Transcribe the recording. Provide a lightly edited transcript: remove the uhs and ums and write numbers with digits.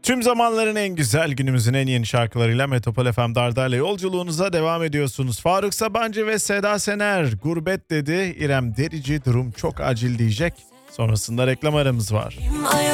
Tüm zamanların en güzel, günümüzün en yeni şarkılarıyla Metropol FM Dardar'la yolculuğunuza devam ediyorsunuz. Faruk Sabancı ve Seda Sener gurbet dedi. İrem Derici durum çok acil diyecek. Sonrasında reklam aramız var.